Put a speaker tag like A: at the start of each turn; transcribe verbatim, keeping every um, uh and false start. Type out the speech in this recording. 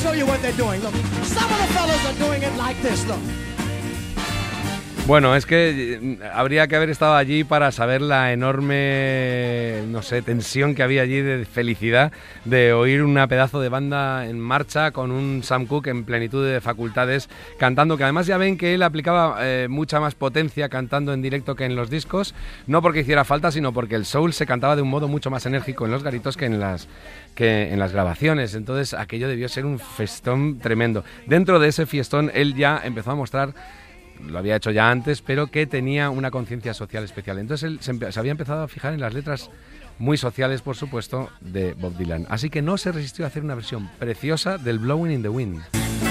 A: show you what they're doing. Look, some of the fellas are doing it like this, look.
B: Bueno, es que habría que haber estado allí para saber la enorme, no sé, tensión que había allí de felicidad de oír una pedazo de banda en marcha con un Sam Cooke en plenitud de facultades cantando, que además ya ven que él aplicaba eh, mucha más potencia cantando en directo que en los discos, no porque hiciera falta, sino porque el soul se cantaba de un modo mucho más enérgico en los garitos que en las, que en las grabaciones. Entonces aquello debió ser un festón tremendo. Dentro de ese fiestón él ya empezó a mostrar, lo había hecho ya antes, pero que tenía una conciencia social especial. Entonces él se, empe- se había empezado a fijar en las letras muy sociales, por supuesto, de Bob Dylan. Así que no se resistió a hacer una versión preciosa del Blowing in the Wind.